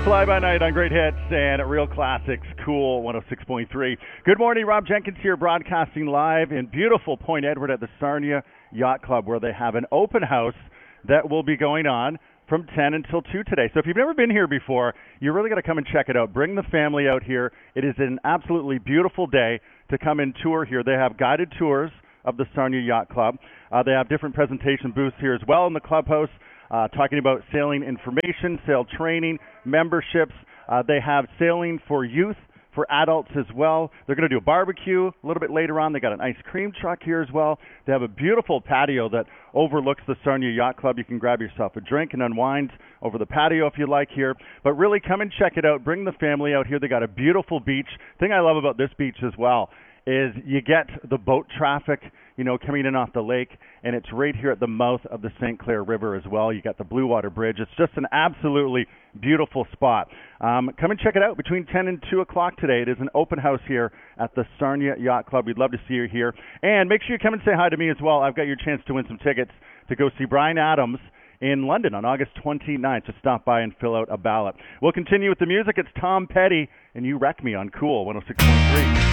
Fly by Night on Great Hits and Real Classics, Cool 106.3. Good morning, Rob Jenkins here, broadcasting live in beautiful Point Edward at the Sarnia Yacht Club, where they have an open house that will be going on from 10 until 2 today. So if you've never been here before, you really got to come and check it out. Bring the family out here. It is an absolutely beautiful day to come and tour here. They have guided tours of the Sarnia Yacht Club. They have different presentation booths here as well in the clubhouse. Talking about sailing information, sail training, memberships. They have sailing for youth, for adults as well. They're going to do a barbecue a little bit later on. They got an ice cream truck here as well. They have a beautiful patio that overlooks the Sarnia Yacht Club. You can grab yourself a drink and unwind over the patio if you like here. But really come and check it out. Bring the family out here. They got a beautiful beach. The thing I love about this beach as well is you get the boat traffic, coming in off the lake, and it's right here at the mouth of the St. Clair River as well. You got the Blue Water Bridge. It's just an absolutely beautiful spot. Come and check it out between 10 and 2 o'clock today. It is an open house here at the Sarnia Yacht Club. We'd love to see you here. And make sure you come and say hi to me as well. I've got your chance to win some tickets to go see Bryan Adams in London on August 29th. Just stop by and fill out a ballot. We'll continue with the music. It's Tom Petty and You Wreck Me on Cool 106.3.